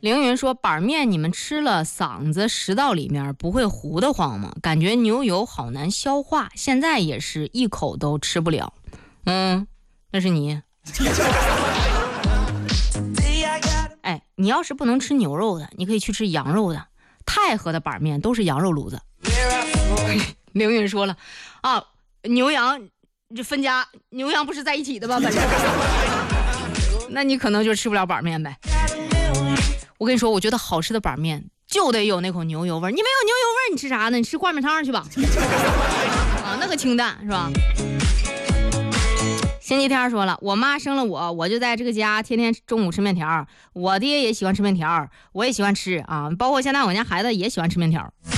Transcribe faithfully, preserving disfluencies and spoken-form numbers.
凌云说板面你们吃了嗓子食道里面不会糊得慌吗？感觉牛油好难消化，现在也是一口都吃不了。嗯，那是你。哎，你要是不能吃牛肉的，你可以去吃羊肉的。太和的板面都是羊肉炉子。凌云说了啊，牛羊这分家，牛羊不是在一起的吧？本身，那你可能就吃不了板面呗。我跟你说，我觉得好吃的板面就得有那口牛油味儿。你没有牛油味儿，你吃啥呢？你吃灌面汤去吧。啊，那个清淡是吧？星期天说了，我妈生了我，我就在这个家天天中午吃面条。我爹也喜欢吃面条，我也喜欢吃啊，包括现在我家孩子也喜欢吃面条。